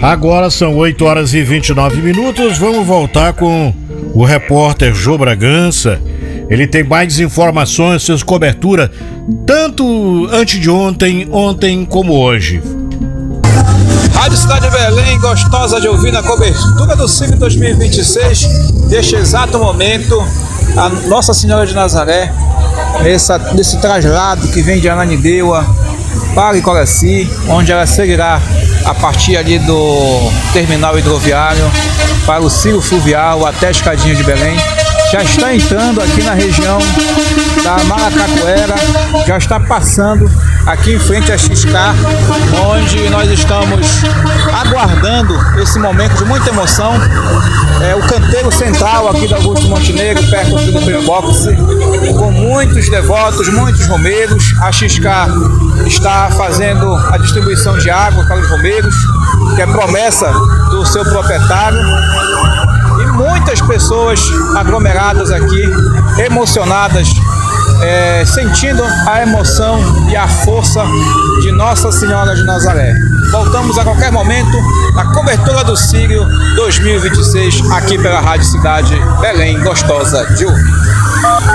Agora são 8 horas e 29 minutos. Vamos voltar com o repórter Jô Bragança. Ele tem mais informações, fez cobertura tanto antes de ontem como hoje. Rádio Cidade de Belém, gostosa de ouvir na cobertura do Círio 2026. Neste exato momento, a Nossa Senhora de Nazaré, nesse traslado que vem de Ananindeua para Icoraci, onde ela seguirá a partir ali do terminal hidroviário para o Círio Fluvial até a Escadinha de Belém. Já está entrando aqui na região da Maracacuera, já está passando aqui em frente a XK, onde nós estamos aguardando esse momento de muita emoção. O canteiro central aqui da Augusto Montenegro, perto aqui do Prêmio Boxe, com muitos devotos, muitos romeiros. A XK está fazendo a distribuição de água para os romeiros, que é promessa do seu proprietário. E muitas pessoas aglomeradas aqui, emocionadas, sentindo a emoção e a força de Nossa Senhora de Nazaré. Voltamos a qualquer momento na cobertura do Círio 2026, aqui pela Rádio Cidade Belém, gostosa de ouvir.